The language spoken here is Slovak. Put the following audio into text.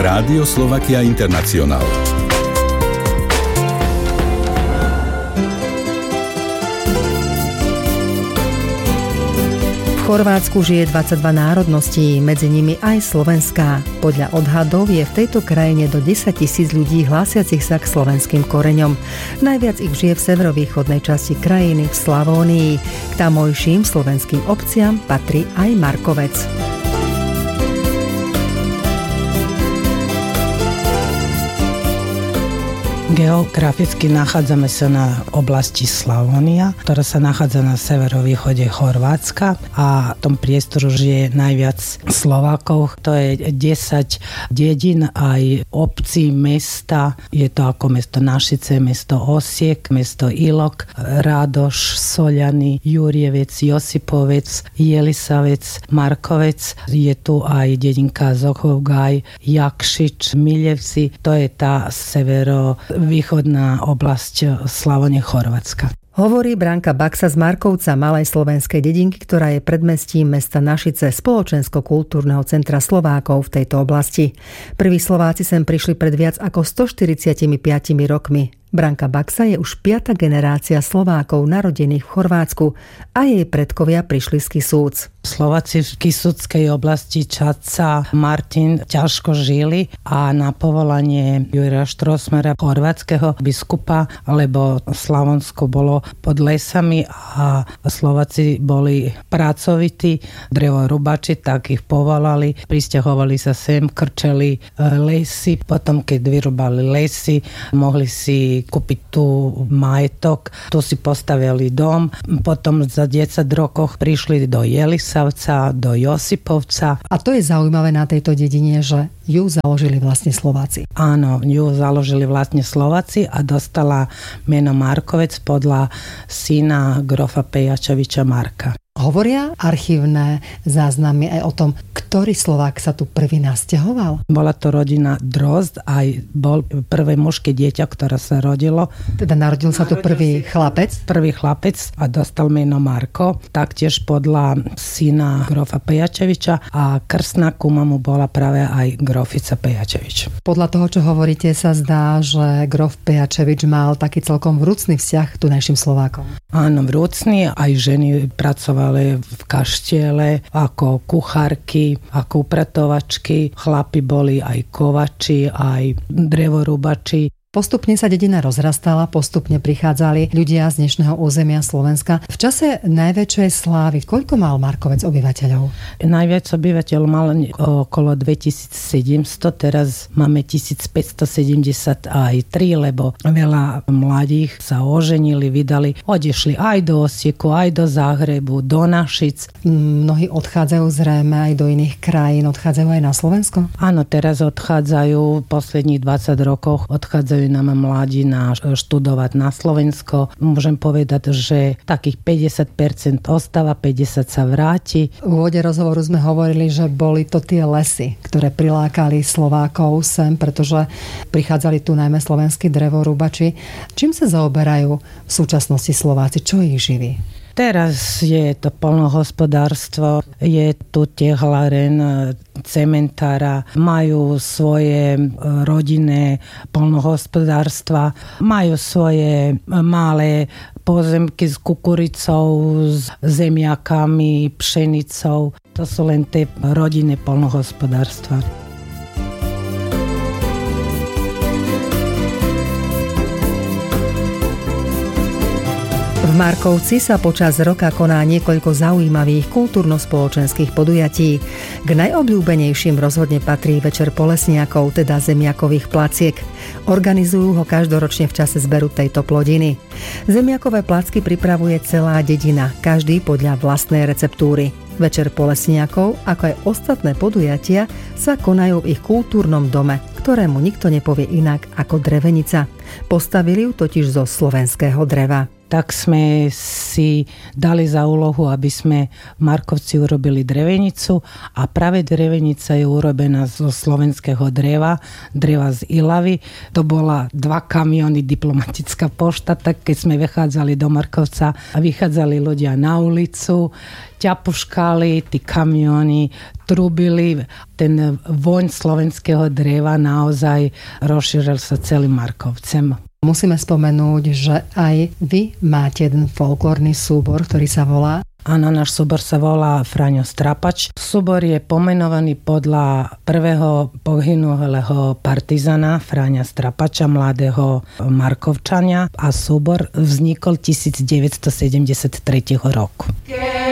Rádio Slovakia International. V Chorvátsku žije 22 národností, medzi nimi aj slovenská. Podľa odhadov je v tejto krajine do 10 000 ľudí hlásiacich sa k slovenským koreňom. Najviac ich žije v severovýchodnej časti krajiny, v Slavónii. K tamojším slovenským obciam patrí aj Markovec. Geograficky nachádzame sa na oblasti Slavónia, ktorá sa nachádza na severovýchode Chorvátska a v tom priestoru žije najviac Slovákov. To je 10 dedín, aj obcí, mesta. Je to ako mesto Našice, mesto Osiek, mesto Ilok, Rádoš, Soľany, Jurjevec, Josipovec, Jelisavec, Markovec. Je tu aj dedinka Zochovgaj, Jakšič, Miljevci. To je tá východná oblasť Slavónie Chorvátska. Hovorí Branka Baxa z Markovca, malej slovenskej dedinky, ktorá je predmestím mesta Našice, spoločensko-kultúrneho centra Slovákov v tejto oblasti. Prví Slováci sem prišli pred viac ako 145 rokmi. Branka Baxa je už 5. generácia Slovákov narodených v Chorvátsku a jej predkovia prišli z Kisúc. Slováci v Kisúckej oblasti Čaca, Martin ťažko žili a na povolanie Juraja Štrosmera, chorvátskeho biskupa, lebo Slavonsko bolo pod lesami a Slováci boli pracovití, drevorubači, tak ich povolali, prisťahovali sa sem, krčeli lesy, potom keď vyrubali lesy, mohli si kúpiť tu majetok, tu si postavili dom, potom za 10 rokov prišli do Jelisavca, do Josipovca. A to je zaujímavé na tejto dedine, že ju založili vlastne Slováci. Áno, ju založili vlastne Slováci a dostala meno Markovec podľa syna grofa Pejačoviča Marka. Hovoria archívne záznamy aj o tom, ktorý Slovák sa tu prvý nasťahoval? Bola to rodina Drozd, aj bol prvé mužské dieťa, ktoré sa rodilo. Teda narodil sa tu prvý chlapec? Prvý chlapec a dostal meno Marko, taktiež podľa syna grofa Pejačeviča a krstná kuma mu bola práve aj grofica Pejačevič. Podľa toho, čo hovoríte, sa zdá, že grof Pejačevič mal taký celkom vrúcný vzťah k tunajším Slovákom. Áno, vrúcný, aj ženy pracovali v kaštiele ako kuchárky, ako upratovačky. Chlapi boli aj kovači, aj drevorúbači. Postupne sa dedina rozrastala, postupne prichádzali ľudia z dnešného územia Slovenska. V čase najväčšej slávy, koľko mal Markovec obyvateľov? Najviac obyvateľov mal okolo 2700, teraz máme 1573, lebo veľa mladých sa oženili, vydali, odišli aj do Osieku, aj do Záhrebu, do Našic. Mnohí odchádzajú zrejme aj do iných krajín, odchádzajú aj na Slovensko? Áno, teraz odchádzajú, posledných 20 rokov odchádzajú nám mladina študovať na Slovensko. Môžem povedať, že takých 50% ostáva, 50% sa vráti. V úvode rozhovoru sme hovorili, že boli to tie lesy, ktoré prilákali Slovákov sem, pretože prichádzali tu najmä slovenskí drevorúbači. Čím sa zaoberajú v súčasnosti Slováci? Čo ich živí? Teraz je to poľnohospodárstvo, je tu tehláren, cementára, majú svoje rodinné poľnohospodárstva, majú svoje malé pozemky s kukuricou, s zemiakami, pšenicou. To sú len tie rodinné poľnohospodárstva. V Markovci sa počas roka koná niekoľko zaujímavých kultúrno-spoločenských podujatí. K najobľúbenejším rozhodne patrí Večer polesniakov, teda zemiakových placiek. Organizujú ho každoročne v čase zberu tejto plodiny. Zemiakové placky pripravuje celá dedina, každý podľa vlastnej receptúry. Večer polesniakov, ako aj ostatné podujatia, sa konajú v ich kultúrnom dome, ktorému nikto nepovie inak ako Drevenica. Postavili ju totiž zo slovenského dreva. tak sme si dali za úlohu, aby sme v Markovci urobili drevenicu a práve drevenica je urobená zo slovenského dreva z Ilavy. To bola 2 kamiony diplomatická pošta, tak keď sme vychádzali do Markovca a vychádzali ľudia na ulicu, ťapuškali, tí kamiony trubili, ten voň slovenského dreva naozaj rozšíril sa celým Markovcem. Musíme spomenúť, že aj vy máte jeden folklórny súbor, ktorý sa volá... Áno, náš súbor sa volá Fráňo Strapač. Súbor je pomenovaný podľa prvého pohynulého partizana Fráňa Strapača, mladého Markovčania, a súbor vznikol 1973 roku.